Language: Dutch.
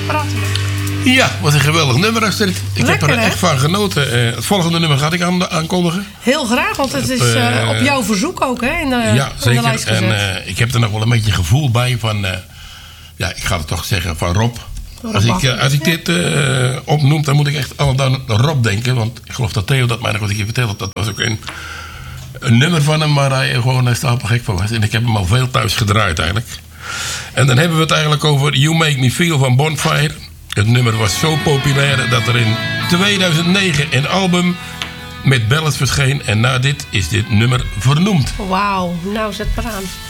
praten we. Ja, wat een geweldig nummer, Astrid. Ik Lekker, heb er hè? echt van genoten. Het volgende nummer ga ik aankondigen. Heel graag, want het is op jouw verzoek ook, hè? In de, Ja, in de zeker. lijst gezet. En ik heb er nog wel een beetje gevoel bij van... ja, ik ga het toch zeggen, van Rob. Als ik dit opnoem, dan moet ik echt allemaal aan Rob denken. Want ik geloof dat Theo dat mij nog eens een keer vertelde. Dat was ook een nummer van hem waar hij gewoon stapelgek van was. En ik heb hem al veel thuis gedraaid eigenlijk. En dan hebben we het eigenlijk over You Make Me Feel van Bonfire. Het nummer was zo populair dat er in 2009 een album met ballads verscheen. En na dit is dit nummer vernoemd. Wauw, nou zet maar aan.